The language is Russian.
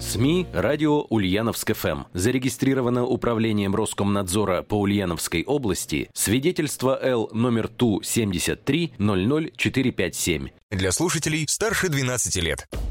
СМИ «Радио Ульяновск-ФМ». Зарегистрировано Управлением Роскомнадзора по Ульяновской области. Свидетельство Л номер ТУ 73 00457. Для слушателей старше 12 лет.